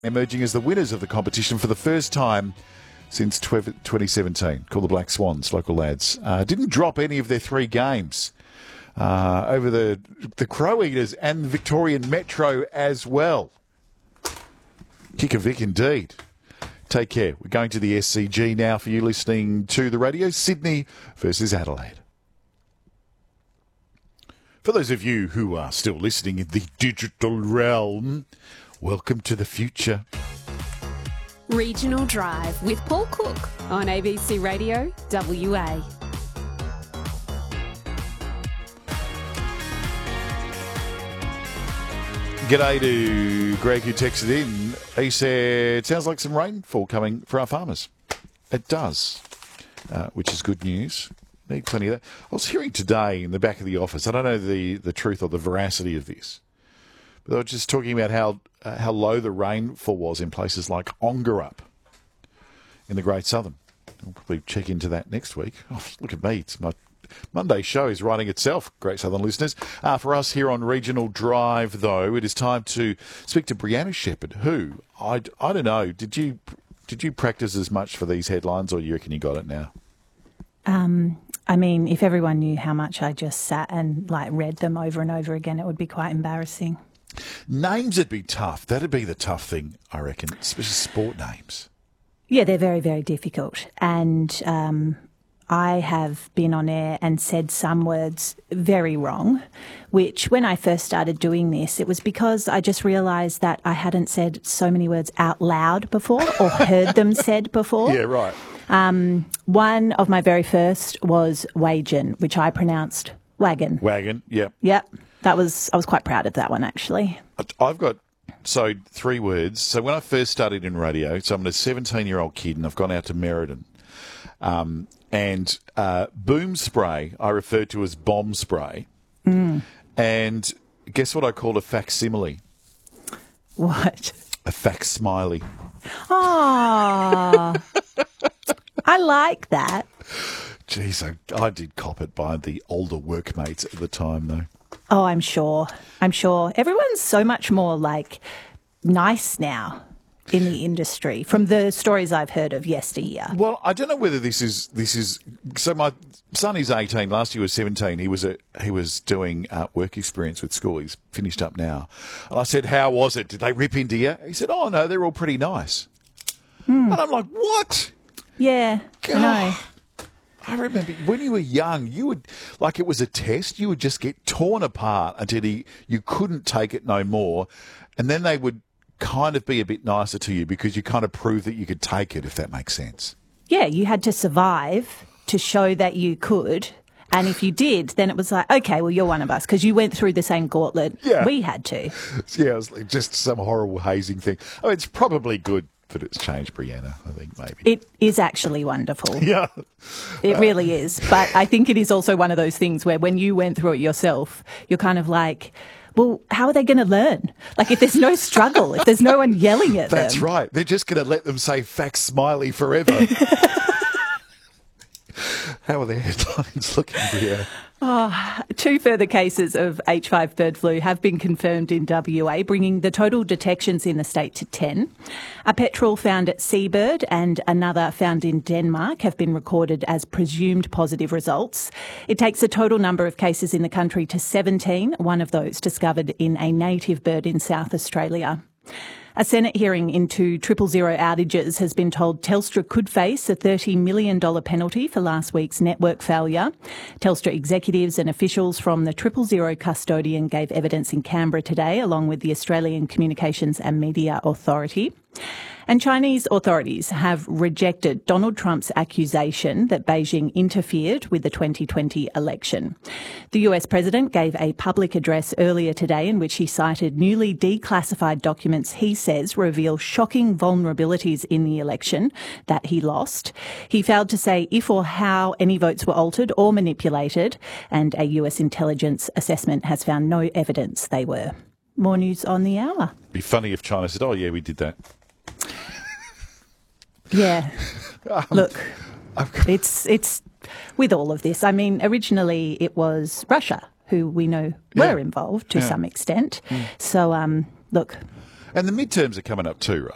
emerging as the winners of the competition for the first time since 2017. Called the Black Swans, local lads. Didn't drop any of their three games over the Crow Eaters and the Victorian Metro as well. Kick a Vic indeed. Take care. We're going to the SCG now for you listening to the radio. Sydney versus Adelaide. For those of you who are still listening in the digital realm, welcome to the future. Regional Drive with Paul Cook on ABC Radio WA. G'day to Greg who texted in. He said, sounds like some rainfall coming for our farmers. It does, which is good news. Need plenty of that. I was hearing today in the back of the office, I don't know the truth or the veracity of this, but they were just talking about how low the rainfall was in places like Ongerup in the Great Southern. We'll probably check into that next week. Oh, look at me. It's my Monday show is writing itself, Great Southern listeners. For us here on Regional Drive, though, it is time to speak to Brianna Shepherd, who, I don't know, did you practice as much for these headlines, or you reckon you got it now? I mean, if everyone knew how much I just sat and read them over and over again, it would be quite embarrassing. Names would be tough. That'd be the tough thing, I reckon, especially sport names. Yeah, they're very, very difficult. And I have been on air and said some words very wrong, which when I first started doing this, it was because I just realised that I hadn't said so many words out loud before or heard them said before. Yeah, right. One of my very first was wagon, which I pronounced wagon. Wagon, yeah. Yep. I was quite proud of that one, actually. I've got, three words. So when I first started in radio, so I'm a 17-year-old kid and I've gone out to Merredin. And boom spray I referred to as bomb spray. Mm. And guess what I called a facsimile? What? A facsmiley. Oh, I like that. Jeez, I did cop it by the older workmates at the time, though. Oh, I'm sure. Everyone's so much more nice now in the industry from the stories I've heard of yesteryear. Well, I don't know whether this is. So my son is 18. Last year was 17. He was doing work experience with school. He's finished up now. And I said, "How was it? Did they rip into you?" He said, "Oh no, they're all pretty nice." And I'm like, "What?" Yeah, God. I know. I remember when you were young, you would, it was a test, you would just get torn apart until you couldn't take it no more. And then they would kind of be a bit nicer to you because you kind of proved that you could take it, if that makes sense. Yeah, you had to survive to show that you could. And if you did, then it was like, okay, well, you're one of us because you went through the same gauntlet we had to. Yeah, it was just some horrible hazing thing. I mean, it's probably good that it's changed, Brianna, I think, maybe. It is actually wonderful. Yeah. It really is. But I think it is also one of those things where when you went through it yourself, you're kind of like, well, how are they going to learn? If there's no struggle, if there's no one yelling at them. That's right. They're just going to let them say facsmiley forever. How are their headlines looking, Brianna? Two further cases of H5 bird flu have been confirmed in WA, bringing the total detections in the state to 10. A petrel found at Seabird and another found in Denmark have been recorded as presumed positive results. It takes the total number of cases in the country to 17, one of those discovered in a native bird in South Australia. A Senate hearing into 000 outages has been told Telstra could face a $30 million penalty for last week's network failure. Telstra executives and officials from the 000 custodian gave evidence in Canberra today, along with the Australian Communications and Media Authority. And Chinese authorities have rejected Donald Trump's accusation that Beijing interfered with the 2020 election. The US president gave a public address earlier today in which he cited newly declassified documents he says reveal shocking vulnerabilities in the election that he lost. He failed to say if or how any votes were altered or manipulated, and a US intelligence assessment has found no evidence they were. More news on the hour. It'd be funny if China said, "Oh yeah, we did that." Yeah. Look, it's with all of this. I mean, originally it was Russia who we know were involved to some extent. So, look. And the midterms are coming up too,